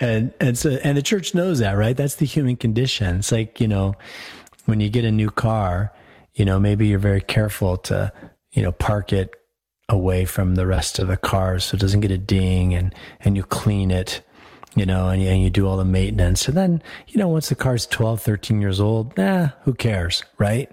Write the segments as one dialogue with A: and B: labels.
A: And the church knows that, right? That's the human condition. It's like, when you get a new car, maybe you're very careful to, park it away from the rest of the car so it doesn't get a ding, and you clean it, and you do all the maintenance. And then, once the car's 12, 13 years old, who cares, right?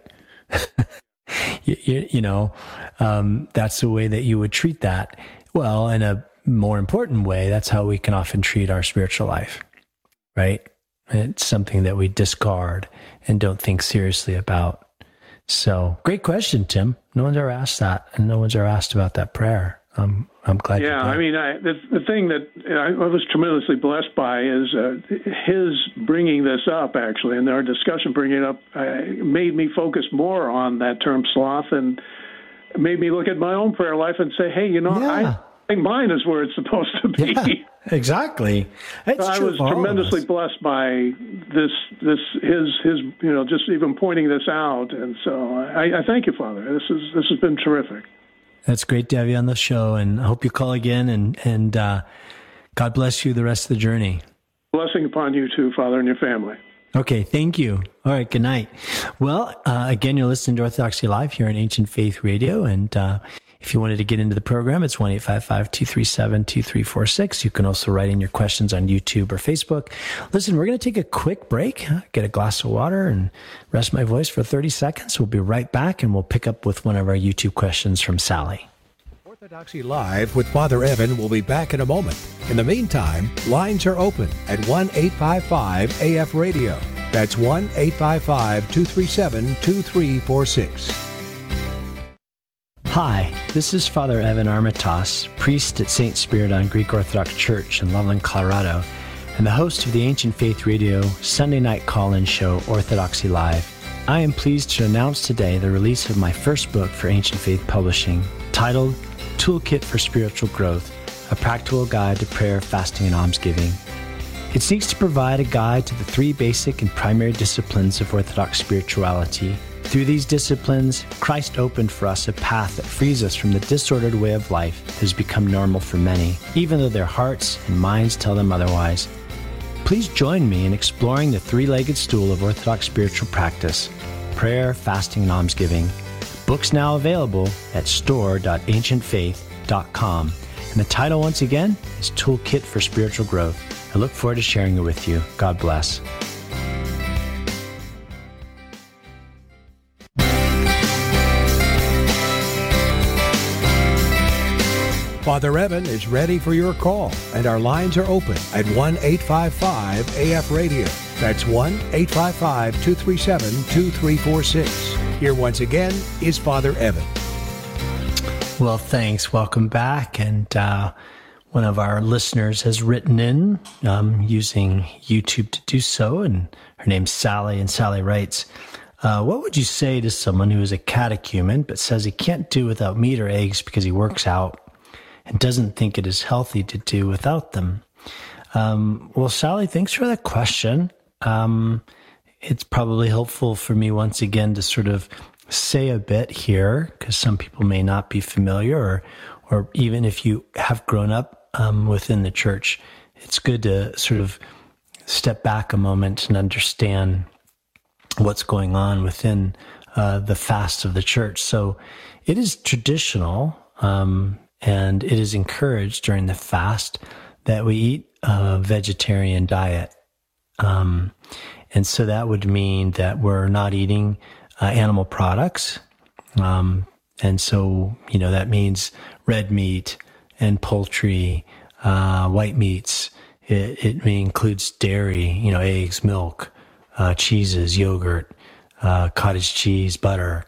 A: That's the way that you would treat that. Well, in a more important way, that's how we can often treat our spiritual life, right? It's something that we discard and don't think seriously about. So, great question, Tim. No one's ever asked that, and no one's ever asked about that prayer. I'm glad.
B: Yeah, I mean, the thing that I was tremendously blessed by is his bringing this up, actually, and our discussion bringing it up made me focus more on that term sloth, and made me look at my own prayer life and say, hey, I think mine is where it's supposed to be.
A: Yeah, exactly.
B: I was tremendously blessed by his just even pointing this out, and so I thank you, Father. This has been terrific.
A: That's great to have you on the show, and I hope you call again, and God bless you the rest of the journey. Blessing
B: upon you too, Father, and your family.
A: Okay, thank you. All right, good night. Well, again, you're listening to Orthodoxy Live here on Ancient Faith Radio, and if you wanted to get into the program, it's 1-855-237-2346. You can also write in your questions on YouTube or Facebook. Listen, we're going to take a quick break, get a glass of water, and rest my voice for 30 seconds. We'll be right back, and we'll pick up with one of our YouTube questions from Sally.
C: Orthodoxy Live with Father Evan will be back in a moment. In the meantime, lines are open at 1-855-AF-RADIO. That's 1-855-237-2346.
A: Hi, this is Father Evan Armitage, priest at St. Spiridon Greek Orthodox Church in Loveland, Colorado, and the host of the Ancient Faith Radio Sunday night call-in show, Orthodoxy Live. I am pleased to announce today the release of my first book for Ancient Faith Publishing, titled Toolkit for Spiritual Growth, a practical guide to prayer, fasting, and almsgiving. It seeks to provide a guide to the three basic and primary disciplines of Orthodox spirituality. Through these disciplines, Christ opened for us a path that frees us from the disordered way of life that has become normal for many, even though their hearts and minds tell them otherwise. Please join me in exploring the three-legged stool of Orthodox spiritual practice, prayer, fasting, and almsgiving. Books now available at store.ancientfaith.com. And the title, once again, is Toolkit for Spiritual Growth. I look forward to sharing it with you. God bless.
C: Father Evan is ready for your call, and our lines are open at 1-855-AF-RADIO. That's 1-855-237-2346. Here once again is Father Evan.
A: Well, thanks. Welcome back. And one of our listeners has written in using YouTube to do so, and her name's Sally, and Sally writes, what would you say to someone who is a catechumen but says he can't do without meat or eggs because he works out and doesn't think it is healthy to do without them? Well, Sally, thanks for that question. It's probably helpful for me once again to sort of say a bit here, because some people may not be familiar, or even if you have grown up within the church, it's good to sort of step back a moment and understand what's going on within the fast of the church. So it is traditional, and it is encouraged during the fast that we eat a vegetarian diet. And so that would mean that we're not eating animal products. And so, that means red meat and poultry, white meats. It includes dairy, eggs, milk, cheeses, yogurt, cottage cheese, butter.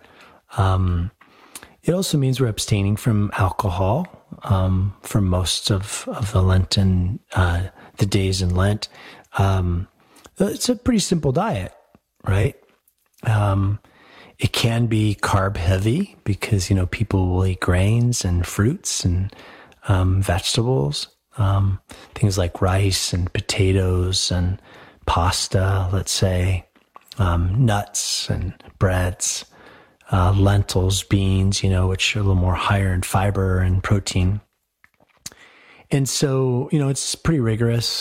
A: It also means we're abstaining from alcohol for most of the Lenten, the days in Lent. It's a pretty simple diet, right? It can be carb heavy because, people will eat grains and fruits and vegetables, things like rice and potatoes and pasta, let's say, nuts and breads, lentils, beans, which are a little more higher in fiber and protein. And so, it's pretty rigorous.